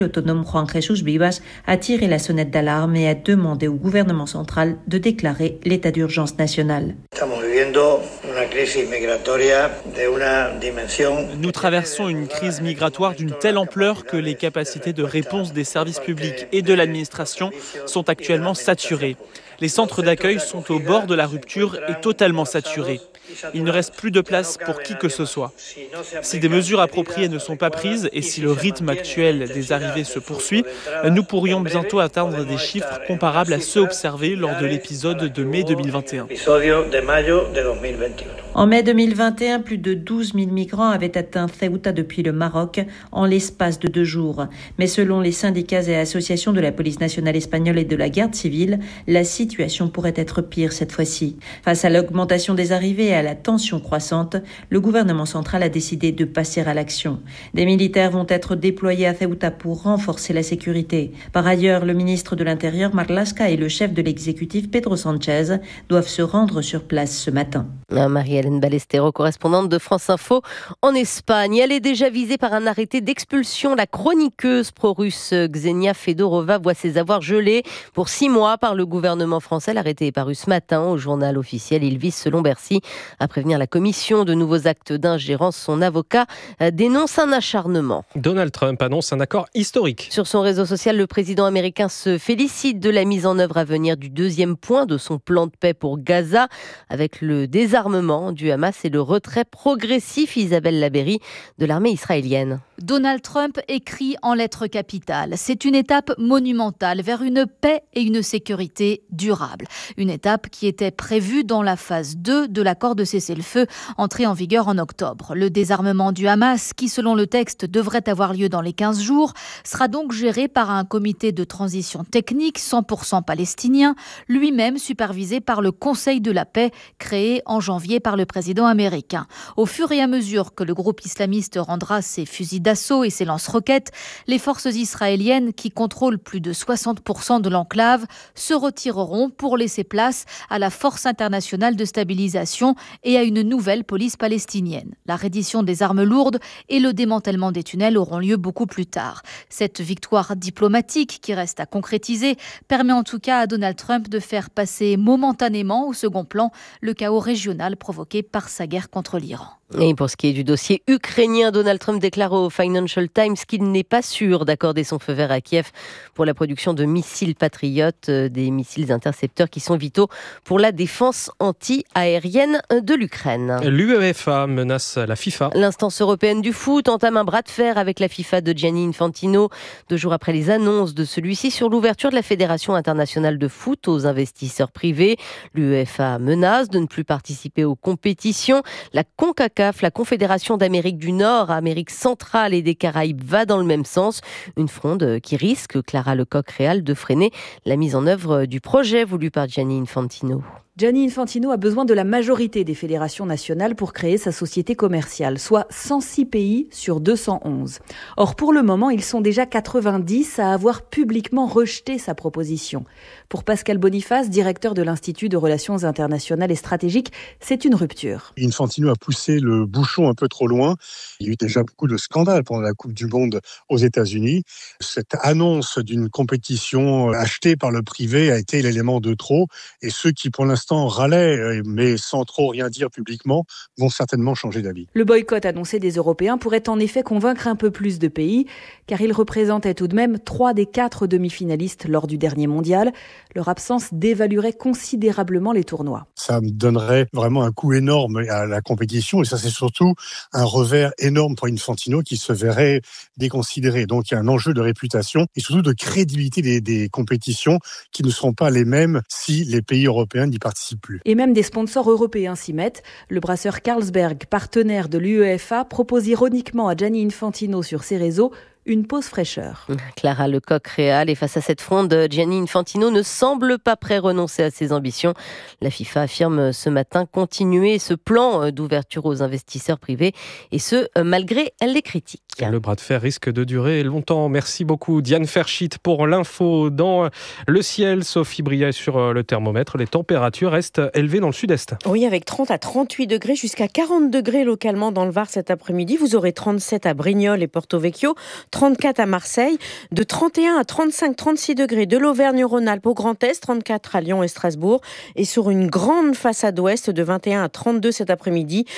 L'autonome Juan Jesús Vivas a tiré la sonnette d'alarme et a demandé au gouvernement central de déclarer l'état d'urgence national. Nous traversons une crise migratoire d'une telle ampleur que les capacités de réponse des services publics et de l'administration sont actuellement saturées. Les centres d'accueil sont au bord de la rupture et totalement saturés. Il ne reste plus de place pour qui que ce soit. Si des mesures appropriées ne sont pas prises et si le rythme actuel des arrivées se poursuit, nous pourrions bientôt atteindre des chiffres comparables à ceux observés lors de l'épisode de mai 2021. En mai 2021, plus de 12 000 migrants avaient atteint Ceuta depuis le Maroc en l'espace de 2 jours. Mais selon les syndicats et associations de la police nationale espagnole et de la garde civile, la situation pourrait être pire cette fois-ci. Face à l'augmentation des arrivées et à la tension croissante, le gouvernement central a décidé de passer à l'action. Des militaires vont être déployés à Ceuta pour renforcer la sécurité. Par ailleurs, le ministre de l'Intérieur, Marlaska, et le chef de l'exécutif, Pedro Sánchez, doivent se rendre sur place ce matin. Marie-Hélène Ballesteros, correspondante de France Info en Espagne. Elle est déjà visée par un arrêté d'expulsion. La chroniqueuse pro-russe Ksenia Fedorova voit ses avoirs gelés pour 6 mois par le gouvernement français. L'arrêté est paru ce matin au journal officiel. Il vise, selon Bercy, à prévenir la commission de nouveaux actes d'ingérence. Son avocat dénonce un acharnement. Donald Trump annonce un accord historique. Sur son réseau social, le président américain se félicite de la mise en œuvre à venir du 2e point de son plan de paix pour Gaza, avec le désarmement du Hamas et le retrait progressif, Isabelle Labéry, de l'armée israélienne. Donald Trump écrit en lettres capitales. C'est une étape monumentale vers une paix et une sécurité durables. Une étape qui était prévue dans la phase 2 de l'accord de cessez-le-feu entré en vigueur en octobre. Le désarmement du Hamas, qui selon le texte devrait avoir lieu dans les 15 jours, sera donc géré par un comité de transition technique 100% palestinien, lui-même supervisé par le Conseil de la paix créé en janvier par le président américain. Au fur et à mesure que le groupe islamiste rendra ses fusils d'assaut et ses lance-roquettes, les forces israéliennes, qui contrôlent plus de 60% de l'enclave, se retireront pour laisser place à la force internationale de stabilisation et à une nouvelle police palestinienne. La reddition des armes lourdes et le démantèlement des tunnels auront lieu beaucoup plus tard. Cette victoire diplomatique, qui reste à concrétiser, permet en tout cas à Donald Trump de faire passer momentanément au second plan le chaos régional provoqué par sa guerre contre l'Iran. Et pour ce qui est du dossier ukrainien, Donald Trump déclare au Financial Times qu'il n'est pas sûr d'accorder son feu vert à Kiev pour la production de missiles patriotes, des missiles intercepteurs qui sont vitaux pour la défense anti-aérienne de l'Ukraine. L'UEFA menace la FIFA. L'instance européenne du foot entame un bras de fer avec la FIFA de Gianni Infantino, 2 jours après les annonces de celui-ci sur l'ouverture de la Fédération internationale de foot aux investisseurs privés. L'UEFA menace de ne plus participer aux compétitions. La CONCACAF, la Confédération d'Amérique du Nord, Amérique centrale et des Caraïbes, va dans le même sens. Une fronde qui risque, Clara Lecoq-Réal, de freiner la mise en œuvre du projet voulu par Gianni Infantino. Gianni Infantino a besoin de la majorité des fédérations nationales pour créer sa société commerciale, soit 106 pays sur 211. Or, pour le moment, ils sont déjà 90 à avoir publiquement rejeté sa proposition. Pour Pascal Boniface, directeur de l'Institut de Relations internationales et stratégiques, c'est une rupture. Infantino a poussé le bouchon un peu trop loin. Il y a eu déjà beaucoup de scandales pendant la Coupe du Monde aux États-Unis. Cette annonce d'une compétition achetée par le privé a été l'élément de trop. Et ceux qui, pour l'instant, râlaient, mais sans trop rien dire publiquement, vont certainement changer d'avis. Le boycott annoncé des Européens pourrait en effet convaincre un peu plus de pays, car il représentait tout de même 3 des 4 demi-finalistes lors du dernier mondial. Leur absence dévaluerait considérablement les tournois. Ça donnerait vraiment un coup énorme à la compétition, et ça c'est surtout un revers énorme pour Infantino qui se verrait déconsidéré. Donc il y a un enjeu de réputation et surtout de crédibilité des compétitions qui ne seront pas les mêmes si les pays européens n'y participent plus. Et même des sponsors européens s'y mettent. Le brasseur Carlsberg, partenaire de l'UEFA, propose ironiquement à Gianni Infantino sur ses réseaux une pause fraîcheur. Clara Lecoq-Réal, et face à cette fronde, Gianni Infantino ne semble pas prêt à renoncer à ses ambitions. La FIFA affirme ce matin continuer ce plan d'ouverture aux investisseurs privés, et ce, malgré les critiques. Le bras de fer risque de durer longtemps. Merci beaucoup Diane Ferschit pour l'info. Dans le ciel, Sophie Briet sur le thermomètre. Les températures restent élevées dans le sud-est. Oui, avec 30 à 38 degrés, jusqu'à 40 degrés localement dans le Var cet après-midi. Vous aurez 37 à Brignoles et Porto Vecchio, 34 à Marseille, de 31 à 35-36 degrés de l'Auvergne-Rhône-Alpes au Grand Est, 34 à Lyon et Strasbourg, et sur une grande façade ouest de 21 à 32 cet après-midi.